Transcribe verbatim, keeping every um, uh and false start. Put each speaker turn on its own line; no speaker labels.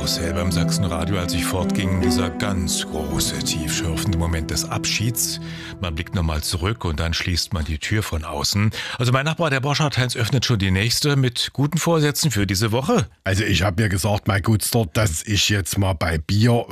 Karussell beim Sachsenradio, als ich fortging, dieser ganz große, tiefschürfende Moment des Abschieds. Man blickt nochmal zurück und dann schließt man die Tür von außen. Also mein Nachbar, der Borchardt-Heinz, öffnet schon die nächste mit guten Vorsätzen für diese Woche.
Also ich habe mir gesagt, mein Gutster, dass ich jetzt mal bei Bier